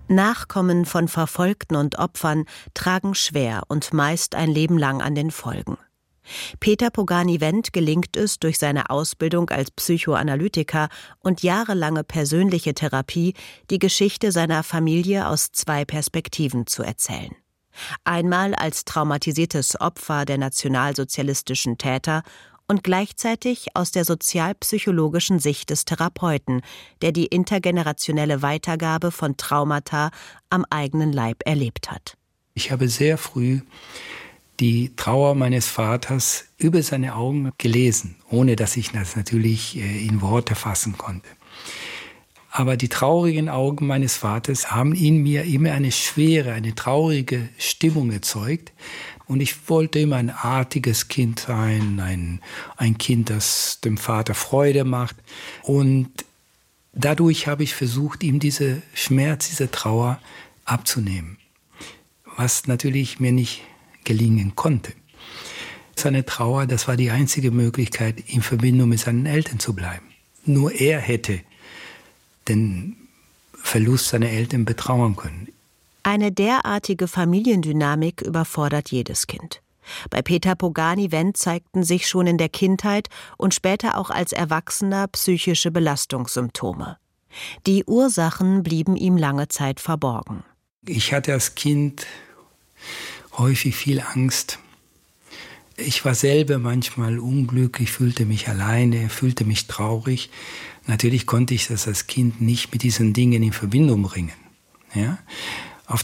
Nachkommen von Verfolgten und Opfern tragen schwer und meist ein Leben lang an den Folgen. Peter Pogani-Wendt gelingt es durch seine Ausbildung als Psychoanalytiker und jahrelange persönliche Therapie, die Geschichte seiner Familie aus 2 Perspektiven zu erzählen. Einmal als traumatisiertes Opfer der nationalsozialistischen Täter und gleichzeitig aus der sozialpsychologischen Sicht des Therapeuten, der die intergenerationelle Weitergabe von Traumata am eigenen Leib erlebt hat. Ich habe sehr früh die Trauer meines Vaters über seine Augen gelesen, ohne dass ich das natürlich in Worte fassen konnte. Aber die traurigen Augen meines Vaters haben in mir immer eine schwere, eine traurige Stimmung erzeugt. Und ich wollte immer ein artiges Kind sein, ein Kind, das dem Vater Freude macht. Und dadurch habe ich versucht, ihm diese Schmerz, diese Trauer abzunehmen. Was natürlich mir nicht gelingen konnte. Seine Trauer, das war die einzige Möglichkeit, in Verbindung mit seinen Eltern zu bleiben. Nur er hätte den Verlust seiner Eltern betrauern können. Eine derartige Familiendynamik überfordert jedes Kind. Bei Peter Pogani-Wendt zeigten sich schon in der Kindheit und später auch als Erwachsener psychische Belastungssymptome. Die Ursachen blieben ihm lange Zeit verborgen. Ich hatte als Kind häufig viel Angst. Ich war selber manchmal unglücklich, fühlte mich alleine, fühlte mich traurig. Natürlich konnte ich das als Kind nicht mit diesen Dingen in Verbindung bringen. Ja?